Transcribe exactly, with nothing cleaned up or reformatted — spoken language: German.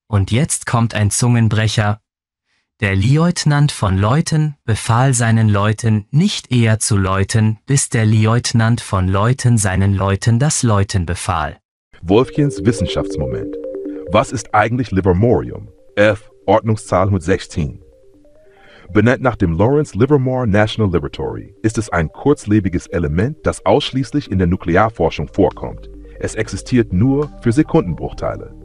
Und jetzt kommt ein Zungenbrecher. Der Lieutenant von Leuten befahl seinen Leuten, nicht eher zu läuten, bis der Lieutenant von Leuten seinen Leuten das Läuten befahl. Wolfchens Wissenschaftsmoment. Was ist eigentlich Livermorium? F. Ordnungszahl hundertsechzehn. Benannt nach dem Lawrence Livermore National Laboratory ist es ein kurzlebiges Element, das ausschließlich in der Nuklearforschung vorkommt. Es existiert nur für Sekundenbruchteile.